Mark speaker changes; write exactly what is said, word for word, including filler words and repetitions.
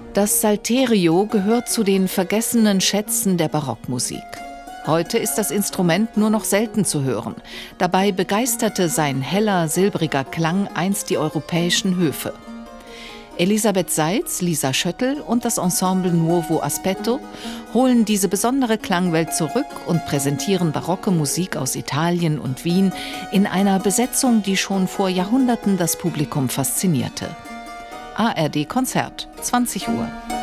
Speaker 1: Das Salterio gehört zu den vergessenen Schätzen der Barockmusik. Heute ist das Instrument nur noch selten zu hören. Dabei begeisterte sein heller, silbriger Klang einst die europäischen Höfe. Elisabeth Seitz, Lisa Schöttl und das Ensemble Nuovo Aspetto holen diese besondere Klangwelt zurück und präsentieren barocke Musik aus Italien und Wien in einer Besetzung, die schon vor Jahrhunderten das Publikum faszinierte. A R D Konzert, zwanzig Uhr.